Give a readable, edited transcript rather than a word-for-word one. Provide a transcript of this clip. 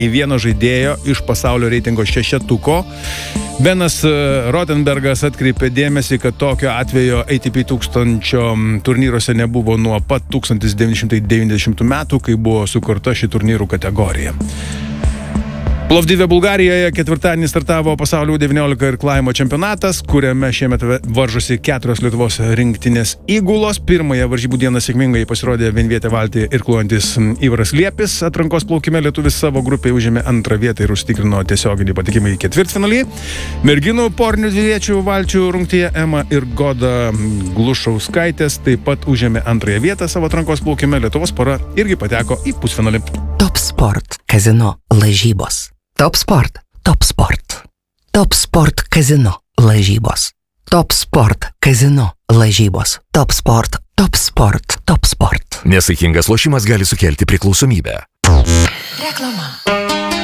į vieno žaidėjo iš pasaulio reitingo 6-tuko. Benas Rotenbergas atkreipė dėmesį, kad tokio atvejo ATP 1000 turnyruose nebuvo nuo pat 1990 metų, kai buvo sukurta ši turnyrų kategorija. Plovdive, Bulgarijoje ketvirtadienį startavo pasaulio U19 irklavimo čempionatas, kuriame šiemet varžosi 4 Lietuvos rinktinės įgulos. Pirmąją varžybų dieną sėkmingai pasirodė vienvietę valtį irkluojantis Ivaras Liepis. Atrankos plaukime lietuvis savo grupėje užėmė 2 vietą ir užtikrino tiesioginį patekimą į ketvirtfinalį. Merginų porinių dviviečių valčių rungtyje Ema ir Goda Glušauskaitės taip pat užėmė 2 vietą savo atrankos plaukime. Lietuvos pora irgi pateko į pusfinalį. Top Sport kazino lažybos. Top Sport, Top Sport. Top Sport kazino lažybos. Top Sport kazino lažybos. Top Sport, Top Sport, Top Sport. Nesaikingas lošimas gali sukelti priklausomybę. Reklama.